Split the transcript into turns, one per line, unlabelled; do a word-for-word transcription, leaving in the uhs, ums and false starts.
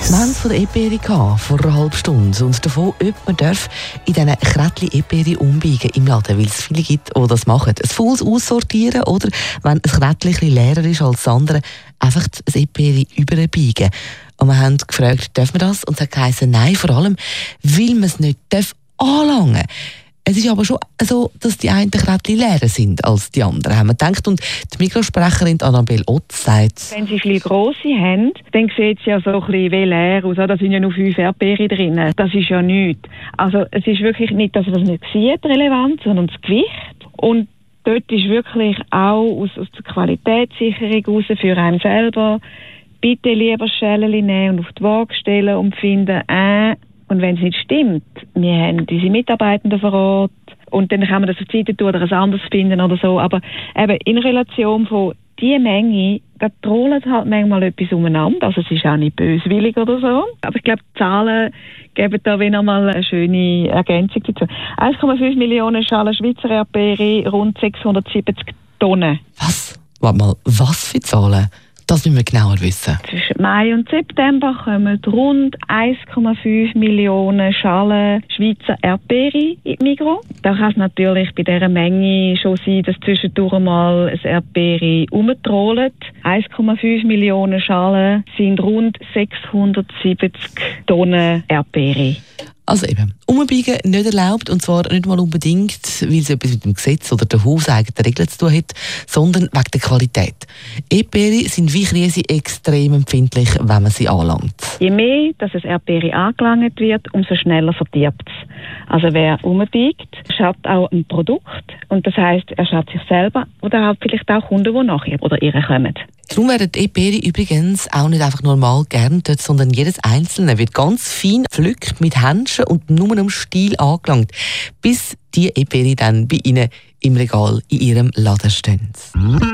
Wir von der Eperi vor einer halben Stunde und davon, ob man darf in diesen Krättchen Eperi umbiegen im Laden, weil es viele gibt, die das machen. Ein Faules aussortieren oder, wenn ein Krättchen ein bisschen leerer ist als das andere, einfach ein Eperi überbiegen. Und wir haben gefragt, darf man das? Und es hat geheißen, nein, vor allem, weil man es nicht darf anlangen darf. Es ist aber schon so, dass die einen Krättchen leerer sind als die anderen, haben wir gedacht. Und die Mikrosprecherin Annabelle Ott sagt:
Wenn Sie viele grosse haben, dann sieht es ja so ein bisschen wie leer aus. Da sind ja nur fünf Erdbeeren drin. Das ist ja nichts. Also es ist wirklich nicht, dass man es nicht sieht, relevant, sondern das Gewicht. Und dort ist wirklich auch aus, aus der Qualitätssicherung raus für einen selber, bitte lieber Schälchen nehmen und auf die Waage stellen und finden, äh, und wenn es nicht stimmt, wir haben diese Mitarbeitenden vor Ort und dann kann man das auf die Seite tun oder es anders finden oder so. Aber eben in Relation von dieser Menge, da trollen halt manchmal etwas umeinander. Also es ist auch nicht böswillig oder so. Aber ich glaube, die Zahlen geben da wieder mal eine schöne Ergänzung dazu. eins Komma fünf Millionen Schalen Schweizer Erdbeere, rund sechshundertsiebzig Tonnen.
Was? Warte mal, was für Zahlen? Das müssen wir genauer wissen.
Zwischen Mai und September kommen rund eins Komma fünf Millionen Schalen Schweizer Erdbeere in die Migros. Da kann es natürlich bei dieser Menge schon sein, dass zwischendurch mal ein Erdbeere rumtrollt. eins Komma fünf Millionen Schalen sind rund sechshundertsiebzig Tonnen Erdbeere.
Also eben, umbiegen nicht erlaubt, und zwar nicht mal unbedingt, weil es etwas mit dem Gesetz oder der hauseigenen Regeln zu tun hat, sondern wegen der Qualität. Erdbeere sind wie Krise extrem empfindlich, wenn man sie anlangt.
Je mehr dass ein Erdbeere angelangt wird, umso schneller verdirbt es. Also wer umbiegt, schadet auch ein Produkt, und das heisst, er schadet sich selber oder auch vielleicht auch Kunden, die nachher oder ihre kommen.
Darum werden die Erdbeere übrigens auch nicht einfach normal geerntet, sondern jedes einzelne wird ganz fein gepflückt mit Händchen und nur am Stiel angelangt, bis die Erdbeere dann bei Ihnen im Regal in Ihrem Laden stehen.